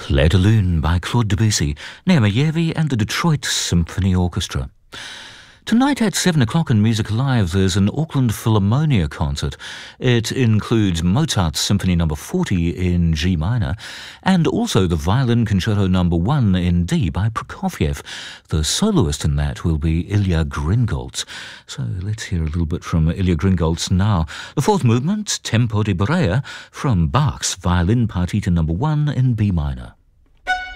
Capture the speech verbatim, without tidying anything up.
Clair de Lune by Claude Debussy, Neomayevi and the Detroit Symphony Orchestra. Tonight at seven o'clock in Music Live, there's an Auckland Philharmonia concert. It includes Mozart's Symphony number forty in G minor and also the Violin Concerto number one in D by Prokofiev. The soloist in that will be Ilya Gringolds. So let's hear a little bit from Ilya Gringolds now. The fourth movement, Tempo di Brea, from Bach's Violin Partita number one in B minor.